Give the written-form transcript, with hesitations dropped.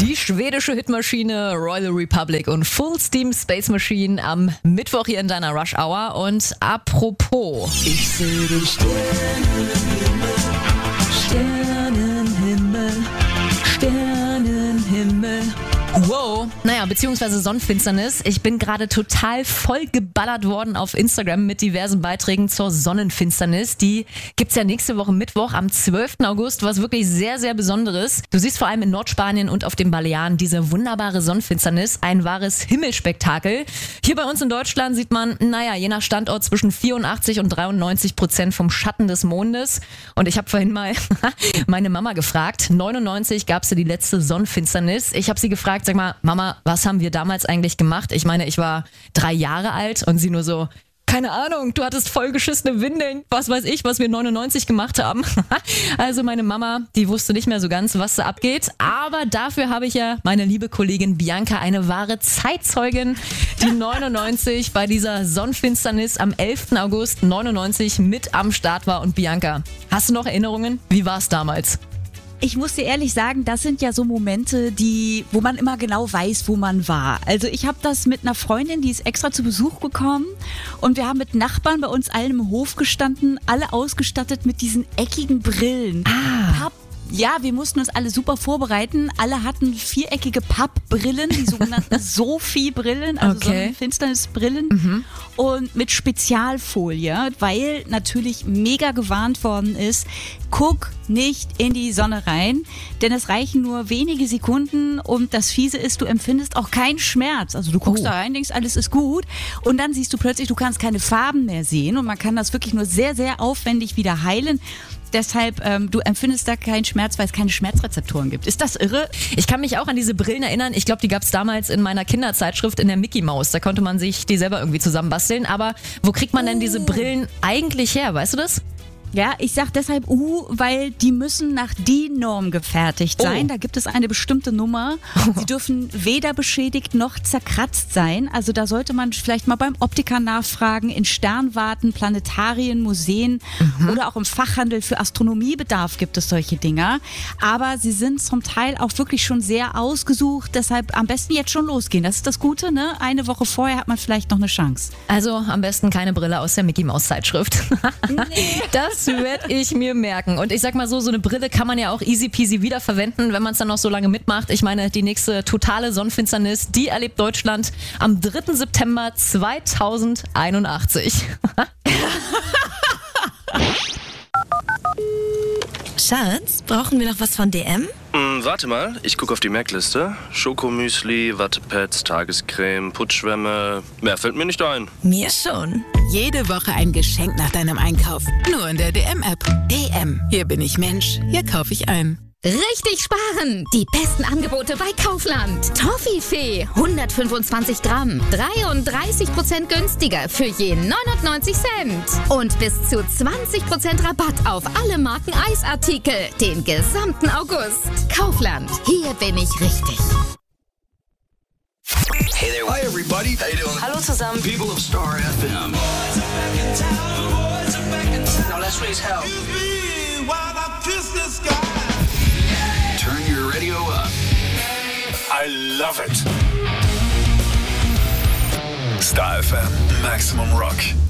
Die schwedische Hitmaschine Royal Republic und Full Steam Space Machine am Mittwoch hier in deiner Rush Hour. Und apropos, ich sehe den Sternenhimmel. Wow, naja, beziehungsweise Sonnenfinsternis. Ich bin gerade total voll geballert worden auf Instagram mit diversen Beiträgen zur Sonnenfinsternis. Die gibt's ja nächste Woche Mittwoch am 12. August, was wirklich sehr, sehr Besonderes. Du siehst vor allem in Nordspanien und auf den Balearen diese wunderbare Sonnenfinsternis. Ein wahres Himmelspektakel. Hier bei uns in Deutschland sieht man, naja, je nach Standort zwischen 84% und 93% vom Schatten des Mondes. Und ich habe vorhin mal meine Mama gefragt. 99 gab's ja die letzte Sonnenfinsternis. Ich habe sie gefragt, sag mal, Mama, was haben wir damals eigentlich gemacht? Ich meine, ich war 3 Jahre alt und sie nur so, keine Ahnung, du hattest vollgeschissene Windeln, was weiß ich, was wir 99 gemacht haben. Also meine Mama, die wusste nicht mehr so ganz, was da abgeht. Aber dafür habe ich ja meine liebe Kollegin Bianca, eine wahre Zeitzeugin, die 99 bei dieser Sonnenfinsternis am 11. August 99 mit am Start war. Und Bianca, hast du noch Erinnerungen? Wie war es damals? Ich muss dir ehrlich sagen, das sind ja so Momente, wo man immer genau weiß, wo man war. Also ich habe das mit einer Freundin, die ist extra zu Besuch gekommen und wir haben mit Nachbarn bei uns allen im Hof gestanden, alle ausgestattet mit diesen eckigen Brillen. Ja, wir mussten uns alle super vorbereiten. Alle hatten viereckige Pappbrillen, die sogenannten Sophie-Brillen, also Sonnenfinsternisbrillen und mit Spezialfolie, weil natürlich mega gewarnt worden ist, guck nicht in die Sonne rein, denn es reichen nur wenige Sekunden und das Fiese ist, du empfindest auch keinen Schmerz. Also du guckst da rein, denkst, alles ist gut und dann siehst du plötzlich, du kannst keine Farben mehr sehen und man kann das wirklich nur sehr, sehr aufwendig wieder heilen. Deshalb, du empfindest da keinen Schmerz, weil es keine Schmerzrezeptoren gibt. Ist das irre? Ich kann mich auch an diese Brillen erinnern. Ich glaube, die gab es damals in meiner Kinderzeitschrift in der Mickey Maus. Da konnte man sich die selber irgendwie zusammenbasteln. Aber wo kriegt man denn diese Brillen eigentlich her? Weißt du das? Ja, ich sag deshalb weil die müssen nach DIN-Norm gefertigt sein. Da gibt es eine bestimmte Nummer. Sie dürfen weder beschädigt noch zerkratzt sein. Also da sollte man vielleicht mal beim Optiker nachfragen, in Sternwarten, Planetarien, Museen oder auch im Fachhandel für Astronomiebedarf gibt es solche Dinger. Aber sie sind zum Teil auch wirklich schon sehr ausgesucht. Deshalb am besten jetzt schon losgehen. Das ist das Gute, ne? Eine Woche vorher hat man vielleicht noch eine Chance. Also am besten keine Brille aus der Mickey Maus Zeitschrift. Nee. Das werde ich mir merken. Und ich sag mal so eine Brille kann man ja auch easy peasy wiederverwenden, wenn man es dann noch so lange mitmacht. Ich meine, die nächste totale Sonnenfinsternis, die erlebt Deutschland am 3. September 2081. Schatz, brauchen wir noch was von DM? Warte mal, ich gucke auf die Merkliste. Schokomüsli, Wattepads, Tagescreme, Putzschwämme. Mehr fällt mir nicht ein. Mir schon. Jede Woche ein Geschenk nach deinem Einkauf. Nur in der DM-App. DM. Hier bin ich Mensch. Hier kaufe ich ein. Richtig sparen! Die besten Angebote bei Kaufland. Toffifee 125 Gramm, 33% günstiger für je 99 Cent. Und bis zu 20% Rabatt auf alle Marken Eisartikel den gesamten August. Kaufland, hier bin ich richtig. Hey there. Hi everybody. How you doing? Hallo zusammen. People of Star FM. Now let's raise hell. Turn your radio up. I love it. Star FM, Maximum Rock.